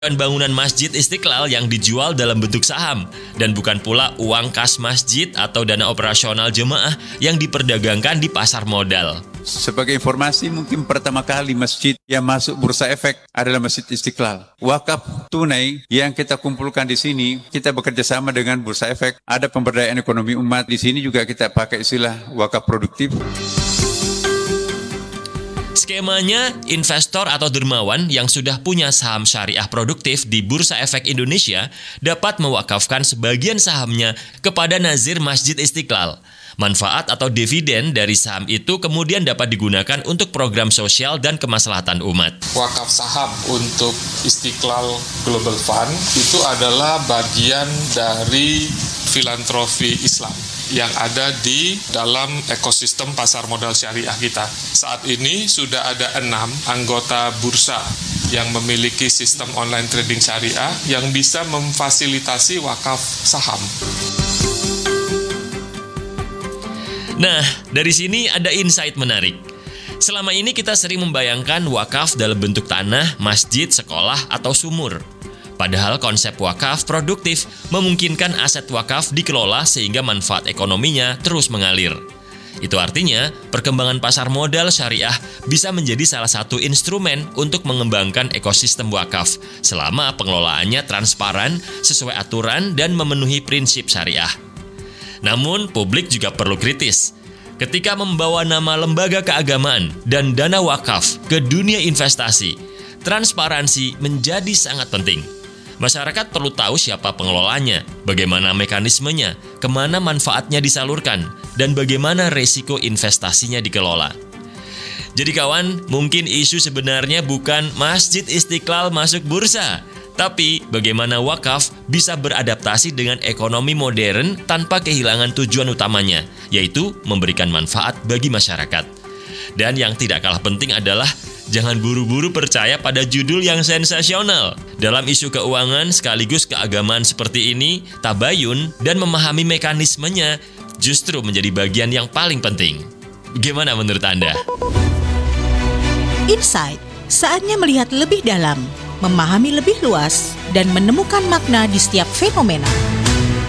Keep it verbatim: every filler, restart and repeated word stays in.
Bukan bangunan Masjid Istiqlal yang dijual dalam bentuk saham, dan bukan pula uang kas masjid atau dana operasional jemaah yang diperdagangkan di pasar modal. Sebagai informasi, mungkin pertama kali masjid yang masuk Bursa Efek adalah Masjid Istiqlal. Wakaf tunai yang kita kumpulkan di sini, kita bekerja sama dengan Bursa Efek. Ada pemberdayaan ekonomi umat. Di sini juga kita pakai istilah wakaf produktif. Skemanya, investor atau dermawan yang sudah punya saham syariah produktif di Bursa Efek Indonesia dapat mewakafkan sebagian sahamnya kepada nazir Masjid Istiqlal. Manfaat atau dividen dari saham itu kemudian dapat digunakan untuk program sosial dan kemaslahatan umat. Wakaf saham untuk Istiqlal Global Fund itu adalah bagian dari filantropi Islam yang ada di dalam ekosistem pasar modal syariah kita. Saat ini sudah ada enam anggota bursa yang memiliki sistem online trading syariah yang bisa memfasilitasi wakaf saham. Nah, dari sini ada insight menarik. Selama ini kita sering membayangkan wakaf dalam bentuk tanah, masjid, sekolah, atau sumur. Padahal konsep wakaf produktif memungkinkan aset wakaf dikelola sehingga manfaat ekonominya terus mengalir. Itu artinya, perkembangan pasar modal syariah bisa menjadi salah satu instrumen untuk mengembangkan ekosistem wakaf selama pengelolaannya transparan, sesuai aturan, dan memenuhi prinsip syariah. Namun, publik juga perlu kritis. Ketika membawa nama lembaga keagamaan dan dana wakaf ke dunia investasi, transparansi menjadi sangat penting. Masyarakat perlu tahu siapa pengelolanya, bagaimana mekanismenya, kemana manfaatnya disalurkan, dan bagaimana resiko investasinya dikelola. Jadi kawan, mungkin isu sebenarnya bukan Masjid Istiqlal masuk bursa, tapi bagaimana wakaf bisa beradaptasi dengan ekonomi modern tanpa kehilangan tujuan utamanya, yaitu memberikan manfaat bagi masyarakat. Dan yang tidak kalah penting adalah jangan buru-buru percaya pada judul yang sensasional. Dalam isu keuangan sekaligus keagamaan seperti ini, tabayun dan memahami mekanismenya justru menjadi bagian yang paling penting. Gimana menurut Anda? Insight, saatnya melihat lebih dalam, memahami lebih luas, dan menemukan makna di setiap fenomena.